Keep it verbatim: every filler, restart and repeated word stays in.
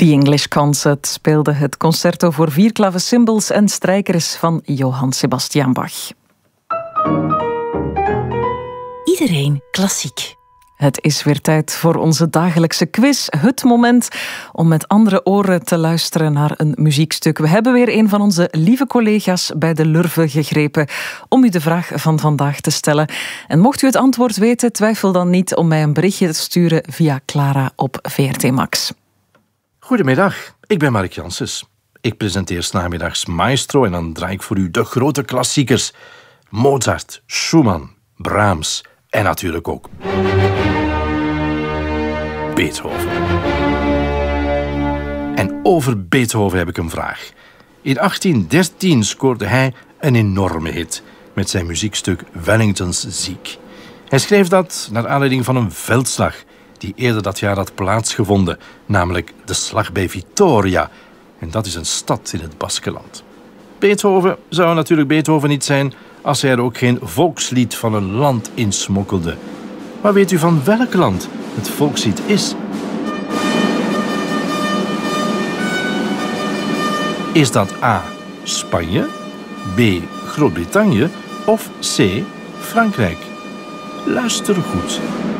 The English Concert speelde het concerto voor vier klavecimbals en strijkers van Johann Sebastian Bach. Iedereen klassiek. Het is weer tijd voor onze dagelijkse quiz. Het moment om met andere oren te luisteren naar een muziekstuk. We hebben weer een van onze lieve collega's bij de lurve gegrepen om u de vraag van vandaag te stellen. En mocht u het antwoord weten, twijfel dan niet om mij een berichtje te sturen via Clara op V R T Max. Goedemiddag, ik ben Mark Janssens. Ik presenteer 's namiddags Maestro en dan draai ik voor u de grote klassiekers. Mozart, Schumann, Brahms en natuurlijk ook Beethoven. En over Beethoven heb ik een vraag. In achttien dertien scoorde hij een enorme hit met zijn muziekstuk Wellingtons Ziek. Hij schreef dat naar aanleiding van een veldslag die eerder dat jaar had plaatsgevonden, namelijk de slag bij Vitoria. En dat is een stad in het Baskenland. Beethoven zou natuurlijk Beethoven niet zijn als hij er ook geen volkslied van een land insmokkelde. Maar weet u van welk land het volkslied is? Is dat A. Spanje, B. Groot-Brittannië of C. Frankrijk? Luister goed.